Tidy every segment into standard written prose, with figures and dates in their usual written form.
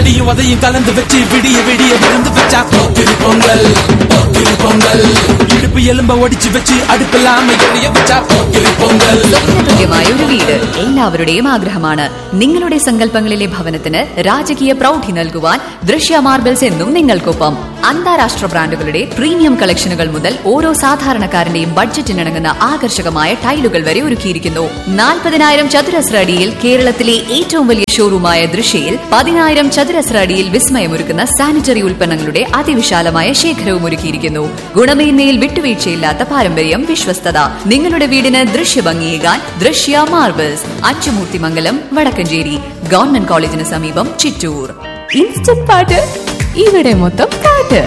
அடியும் அதையும் கலந்து வச்சு விடிய விடிய விருந்து வச்சா போக்கிரி பொங்கல் போக்கிரி பொங்கல். இடுப்பு எலும்ப ஒடிச்சு வச்சு അടുപ്പില്ലാമ എറിയ വെച്ചാ പോക്കിരി പൊങ്കൽ. സ്വപ്നതുല്യമായ ഒരു വീട് എല്ലാവരുടെയും ആഗ്രഹമാണ്. നിങ്ങളുടെ സങ്കല്പങ്ങളിലെ ഭവനത്തിന് രാജകീയ പ്രൗഢി നൽകുവാൻ ദൃശ്യ മാർബിൾസ് എന്നും നിങ്ങൾക്കൊപ്പം. അന്താരാഷ്ട്ര ബ്രാൻഡുകളുടെ പ്രീമിയം കളക്ഷനുകൾ മുതൽ ഓരോ സാധാരണക്കാരന്റെയും ബഡ്ജറ്റിനിണങ്ങുന്ന ആകർഷകമായ ടൈലുകൾ വരെ ഒരുക്കിയിരിക്കുന്നു. 40,000 ചതുരശ്ര അടിയിൽ കേരളത്തിലെ ഏറ്റവും വലിയ ഷോറൂമായ ദൃശ്യയിൽ 10,000 ചതുരശ്ര അടിയിൽ വിസ്മയമൊരുക്കുന്ന സാനിറ്ററി ഉൽപ്പന്നങ്ങളുടെ അതിവിശാലമായ ശേഖരവും ഒരുക്കിയിരിക്കുന്നു. ഗുണമേന്മയിൽ വിട്ടുവീഴ്ചയില്ലാത്ത പാരമ്പര്യം, വിശ്വസ്തത. നിങ്ങളുടെ വീടിന് ദൃശ്യഭംഗിയേകാൻ ദൃശ്യ മാർബിൾസ്, അച്ചുമൂർത്തിമംഗലം, വടക്കഞ്ചേരി. ഗവൺമെന്റ് കോളേജിന് സമീപം, ചിറ്റൂർ. ഇൻസ്റ്റന്റ് പാട്ട്, ഇവിടെ മൊത്തം പാട്ട്.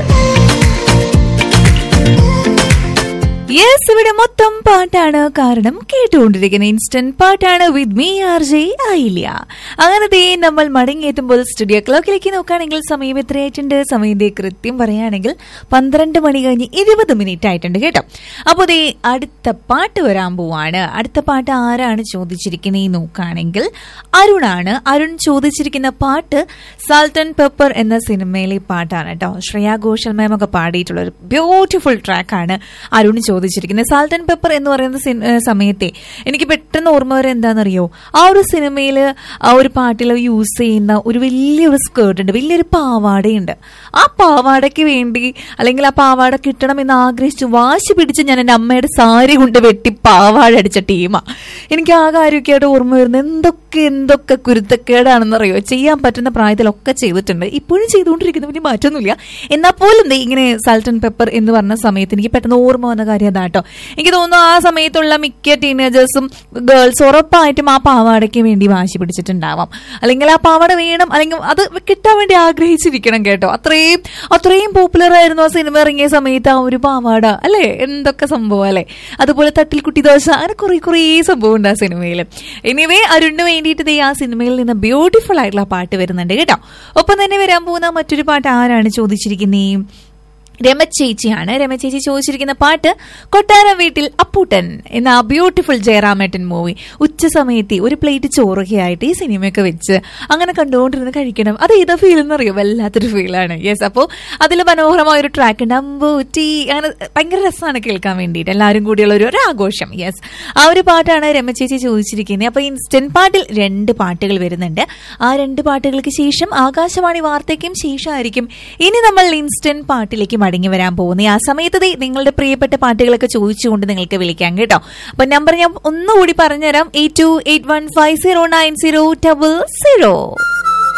യെസ്, ഇവിടെ മൊത്തം പാട്ടാണ്. കാരണം കേട്ടുകൊണ്ടിരിക്കുന്ന ഇൻസ്റ്റന്റ് പാട്ടാണ് വിത്ത് മീ RJ ആയില്യ. അങ്ങനെ നമ്മൾ മടങ്ങിയെത്തുമ്പോൾ സ്റ്റുഡിയോ ക്ലോക്കിലേക്ക് നോക്കുകയാണെങ്കിൽ സമയം എത്രയായിട്ടുണ്ട്? സമയത്തെ കൃത്യം പറയുകയാണെങ്കിൽ 12 മണി കഴിഞ്ഞ് 20 മിനിറ്റ് ആയിട്ടുണ്ട് കേട്ടോ. അപ്പോൾ അടുത്ത പാട്ട് വരാൻ പോവാണ്. അടുത്ത പാട്ട് ആരാണ് ചോദിച്ചിരിക്കുന്നത് നോക്കുകയാണെങ്കിൽ അരുണാണ്. അരുൺ ചോദിച്ചിരിക്കുന്ന പാട്ട് സാൾട്ട് ആൻഡ് പെപ്പർ എന്ന സിനിമയിലെ പാട്ടാണ് കേട്ടോ. ശ്രേയാ ഘോഷൽ മാം ഒക്കെ പാടിയിട്ടുള്ള ഒരു ബ്യൂട്ടിഫുൾ ട്രാക്കാണ് അരുൺ ചോദിച്ചിരിക്കുന്നത്. സാൾട്ട് ആൻഡ് പെപ്പർ എന്ന് പറയുന്ന സമയത്തെ എനിക്ക് പെട്ടെന്ന് ഓർമ്മ വരെ എന്താണെന്നറിയോ, ആ ഒരു സിനിമയിൽ ആ ഒരു പാട്ടിൽ യൂസ് ചെയ്യുന്ന ഒരു വലിയൊരു സ്കേർട്ട് ഉണ്ട്, വലിയൊരു പാവാടയുണ്ട്. ആ പാവാടയ്ക്ക് വേണ്ടി അല്ലെങ്കിൽ ആ പാവാട കിട്ടണം എന്ന് ആഗ്രഹിച്ച് വാശി പിടിച്ച് ഞാൻ എൻ്റെ അമ്മയുടെ സാരി കൊണ്ട് വെട്ടി പാവാട അടിച്ച ടീമാണ്. എനിക്ക് ആ കാര്യമൊക്കെ ആയിട്ട് ഓർമ്മ വരുന്നത് എന്തൊക്കെ കുരുത്തക്കേടാണെന്നറിയോ. ചെയ്യാൻ പറ്റുന്ന പ്രായത്തിലൊക്കെ ചെയ്തിട്ടുണ്ട്, ഇപ്പോഴും ചെയ്തുകൊണ്ടിരിക്കുന്ന വലിയ മാറ്റമൊന്നുമില്ല. എന്നാൽ പോലും ഇങ്ങനെ സാൾട്ട് ആൻഡ് പെപ്പർ എന്ന് പറഞ്ഞ സമയത്ത് എനിക്ക് പെട്ടെന്ന് ഓർമ്മ വന്ന കാര്യം അതാട്ടോ. എനിക്ക് തോന്നുന്നു ആ സമയത്തുള്ള മിക്ക ടീനേജേഴ്സും ഗേൾസ് ഉറപ്പായിട്ടും ആ പാവാടയ്ക്ക് വേണ്ടി വാശി പിടിച്ചിട്ടുണ്ടാവാം, അല്ലെങ്കിൽ ആ പാവാട വേണം, അല്ലെങ്കിൽ അത് കിട്ടാൻ വേണ്ടി ആഗ്രഹിച്ചിരിക്കണം കേട്ടോ. അത്രയും പോപ്പുലർ ആയിരുന്നു ആ സിനിമ ഇറങ്ങിയ സമയത്ത് ആ ഒരു പാവാട അല്ലേ. എന്തൊക്കെ സംഭവം അല്ലേ. അതുപോലെ തട്ടിൽ കുട്ടി ദോശ, അങ്ങനെ കുറേ സംഭവം ഉണ്ട് ആ സിനിമയിൽ. എനിവേ അരുണിന് വേണ്ടിയിട്ട് ആ സിനിമയിൽ നിന്ന് ബ്യൂട്ടിഫുൾ ആയിട്ടുള്ള പാട്ട് വരുന്നുണ്ട് കേട്ടോ. ഒപ്പം തന്നെ വരാൻ പോകുന്ന മറ്റൊരു പാട്ട് ആരാണ് ചോദിച്ചിരിക്കുന്നത്? രമചേച്ചിയാണ്. രമചേച്ചി ചോദിച്ചിരിക്കുന്ന പാട്ട് കൊട്ടാരം വീട്ടിൽ അപ്പൂട്ടൻ എന്ന ആ ബ്യൂട്ടിഫുൾ ജയറാമേട്ടൻ മൂവി. ഉച്ച സമയത്ത് ഒരു പ്ലേറ്റ് ചോറൊക്കെയായിട്ട് ഈ സിനിമയൊക്കെ വെച്ച് അങ്ങനെ കണ്ടുകൊണ്ടിരുന്ന് കഴിക്കണം. അത് ഏതാ ഫീൽ എന്നറിയോ? വല്ലാത്തൊരു ഫീലാണ്. യെസ്, അപ്പോൾ അതിൽ മനോഹരമായ ഒരു ട്രാക്ക് ഉണ്ട്, അമ്പൂറ്റി. അങ്ങനെ ഭയങ്കര രസമാണ് കേൾക്കാൻ വേണ്ടിയിട്ട്, എല്ലാവരും കൂടിയുള്ള ഒരു ആഘോഷം. യെസ്, ആ ഒരു പാട്ടാണ് രമചേച്ചി ചോദിച്ചിരിക്കുന്നത്. അപ്പോൾ ഇൻസ്റ്റന്റ് പാട്ടിൽ 2 പാട്ടുകൾ വരുന്നുണ്ട്. ആ 2 പാട്ടുകൾക്ക് ശേഷം ആകാശവാണി വാർത്തയ്ക്കും ശേഷമായിരിക്കും ഇനി നമ്മൾ ഇൻസ്റ്റന്റ് പാട്ടിലേക്ക് മടങ്ങി വരാൻ പോകുന്നത്. ആ സമയത്ത് നിങ്ങളുടെ പ്രിയപ്പെട്ട പാട്ടുകളൊക്കെ ചോദിച്ചുകൊണ്ട് നിങ്ങൾക്ക് വിളിക്കാം കേട്ടോ. അപ്പൊ നമ്പർ ഞാൻ ഒന്നുകൂടി പറഞ്ഞുതരാം, 8281509000.